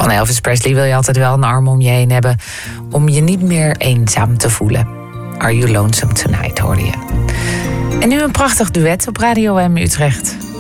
Van Elvis Presley wil je altijd wel een arm om je heen hebben om je niet meer eenzaam te voelen. Are You Lonesome Tonight, hoorde je. En nu een prachtig duet op Radio M Utrecht.